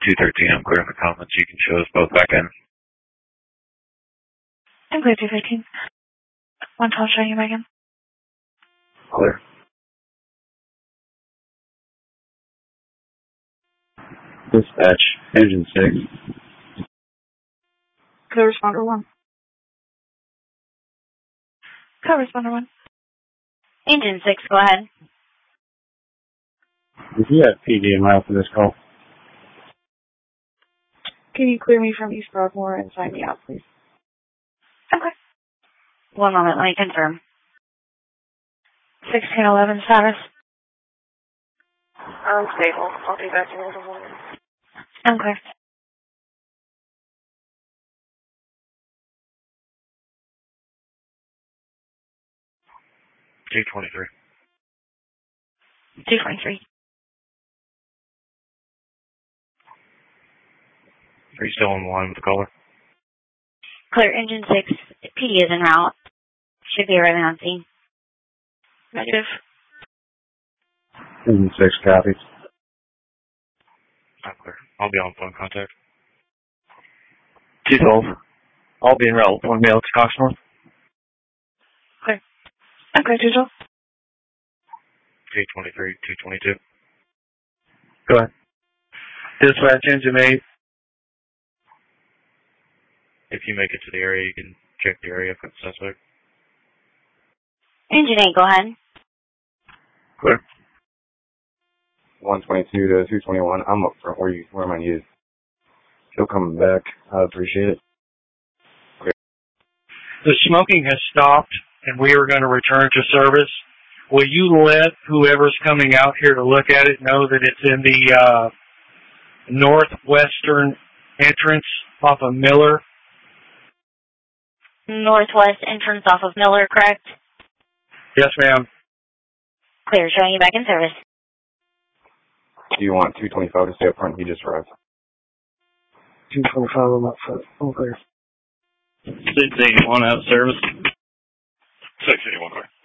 213, I'm clear in the comments. You can show us both back in. I'm clear 213. 112 showing you back in. Clear. Dispatch, engine 6. Co-responder 1. Co-responder 1. Engine 6, go ahead. If you have PD en route for this call. Can you clear me from East Broadmoor and sign me out, please? Okay. One moment, let me confirm. 1611 status. Unstable. I'll be back in a little while. I'm clear. T23. 223. Are you still on the line with the caller? Clear, engine 6. PD is en route. Should be arriving on scene. Negative. Engine 6 copies. I'm clear. I'll be on phone contact. 212. I'll be en route. One mail to Cox North. Clear. I'm clear, 212. T23, 222. Go ahead. Dispatch, engine 8. If you make it to the area, you can check the area for the suspect. Engine 8, go ahead. Clear. 122 to 221. I'm up front. Where am I needed? Still coming back. I appreciate it. Clear. The smoking has stopped, and we are going to return to service. Will you let whoever's coming out here to look at it know that it's in the northwestern entrance off of Miller? Northwest entrance off of Miller, correct? Yes, ma'am. Clear, showing you back in service. Do you want 225 to stay up front? He just arrived. 225, I'm up front. I'm clear. 681 out of service. 681, clear.